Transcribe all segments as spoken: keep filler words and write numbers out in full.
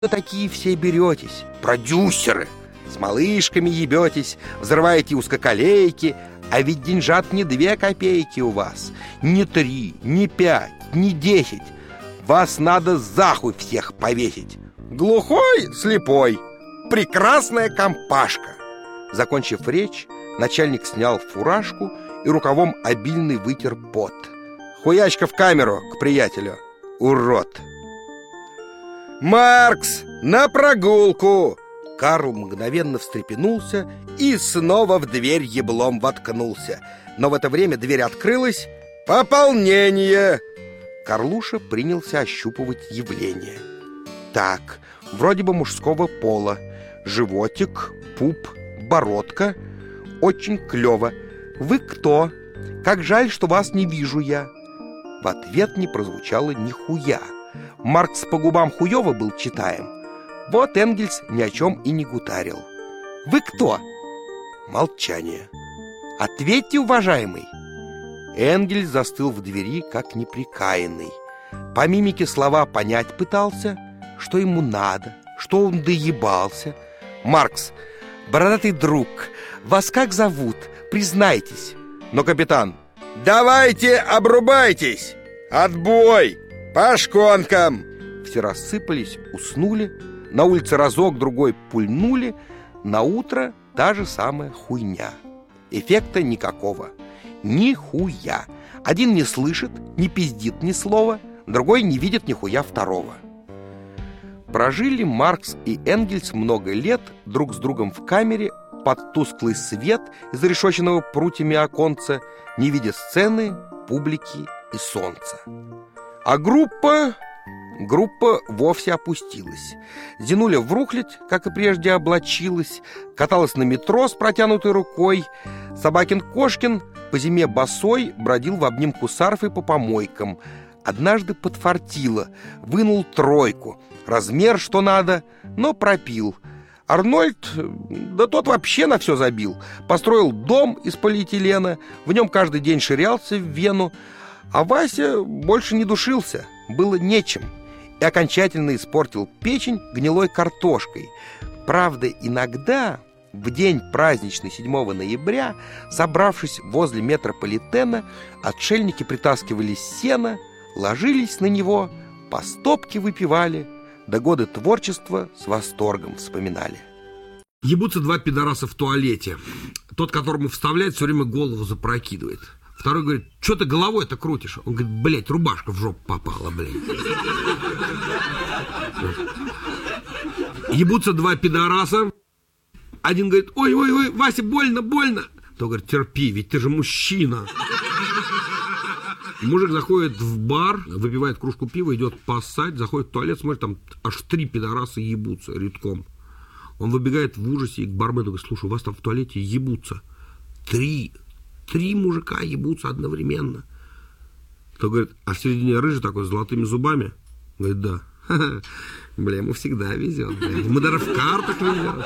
вы такие все беретесь? Продюсеры. С малышками ебетесь, взрываете узкоколейки, а ведь деньжат не две копейки у вас, не три, не пять, не десять. Вас надо захуй всех повесить. Глухой, слепой, прекрасная компашка. Закончив речь, начальник снял фуражку и рукавом обильный вытер пот. Хуячка в камеру к приятелю, урод. Маркс, на прогулку! Карл мгновенно встрепенулся и снова в дверь еблом воткнулся. Но в это время дверь открылась. Пополнение! Карлуша принялся ощупывать явление. Так, вроде бы мужского пола. Животик, пуп, бородка. Очень клево. Вы кто? Как жаль, что вас не вижу я. В ответ не прозвучало нихуя. Маркс по губам хуёво был читаем. Вот Энгельс ни о чем и не гутарил. Вы кто? Молчание. Ответьте, уважаемый. Энгельс застыл в двери, как неприкаянный. По мимике слова понять пытался, что ему надо, что он доебался. Маркс, бородатый друг, вас как зовут? Признайтесь. Но капитан: давайте обрубайтесь! Отбой! По шконкам! Все рассыпались, уснули. На улице разок-другой пульнули. На утро та же самая хуйня. Эффекта никакого. Нихуя. Один не слышит, не пиздит ни слова, другой не видит нихуя второго. Прожили Маркс и Энгельс много лет друг с другом в камере под тусклый свет из зарешоченного прутьями оконца, не видя сцены, публики и солнца. А группа... Группа вовсе опустилась. Зинуля в рухлядь, как и прежде, облачилась, каталась на метро с протянутой рукой. Собакин-кошкин по зиме босой бродил в обнимку с арфой по помойкам. Однажды подфартило, вынул тройку, размер что надо, но пропил. Арнольд, да тот вообще на все забил. Построил дом из полиэтилена, в нем каждый день ширялся в Вену. А Вася больше не душился, было нечем. И окончательно испортил печень гнилой картошкой. Правда, иногда, в день праздничный седьмого ноября, собравшись возле метрополитена, отшельники притаскивали сено, ложились на него, по стопке выпивали, да годы творчества с восторгом вспоминали. Ебутся два пидораса в туалете. Тот, которому вставляет, все время голову запрокидывает. Второй говорит: что ты головой-то крутишь? Он говорит: блять, рубашка в жопу попала, блядь. Ебутся два пидораса. Один говорит: ой-ой-ой, Вася, больно, больно. Тот говорит: терпи, ведь ты же мужчина. Мужик заходит в бар, выпивает кружку пива, идет поссать, заходит в туалет, смотрит, там аж три пидораса ебутся редком. Он выбегает в ужасе и к бармену говорит: слушай, у вас там в туалете ебутся. Три. Три мужика ебутся одновременно. Кто говорит: а в середине рыжий такой с золотыми зубами? Говорит: да. Бля, ему всегда везет. Бля. Ему даже в картах везет.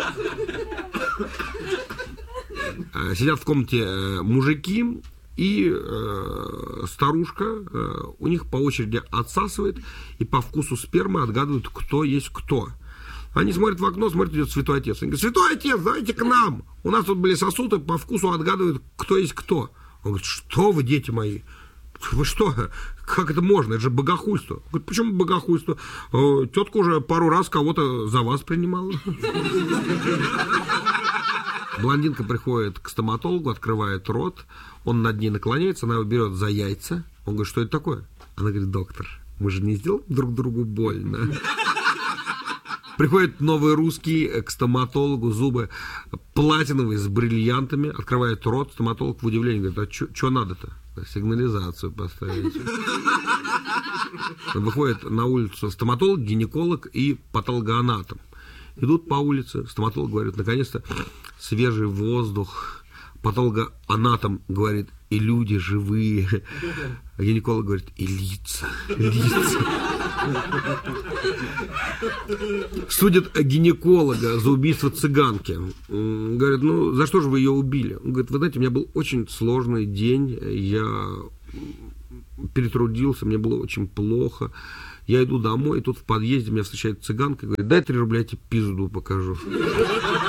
Сидят в комнате мужики, и э, старушка э, у них по очереди отсасывает, и по вкусу спермы отгадывают, кто есть кто. Они смотрят в окно, смотрят, идет святой отец. Они говорят: святой отец, давайте к нам. У нас тут были сосуды, по вкусу отгадывают, кто есть кто. Он говорит: что вы, дети мои? Вы что? Как это можно? Это же богохульство. Он говорит: почему богохульство? Тетка уже пару раз кого-то за вас принимала. Блондинка приходит к стоматологу, открывает рот. Он над ней наклоняется, она его берет за яйца. Он говорит: что это такое? Она говорит: доктор, мы же не сделаем друг другу больно. Приходит новый русский к стоматологу, зубы платиновые с бриллиантами, открывает рот, стоматолог в удивлении говорит: а что надо-то? Сигнализацию поставить. Выходит на улицу стоматолог, гинеколог и патологоанатом. Идут по улице, стоматолог говорит: наконец-то свежий воздух. Патологоанатом говорит: и люди живые. А гинеколог говорит: и лица, лица. Судят гинеколога за убийство цыганки. Говорит: ну, за что же вы ее убили? Он говорит: вы знаете, у меня был очень сложный день, я перетрудился, мне было очень плохо. Я иду домой, и тут в подъезде меня встречает цыганка и говорит: дай три рубля, я тебе пизду покажу.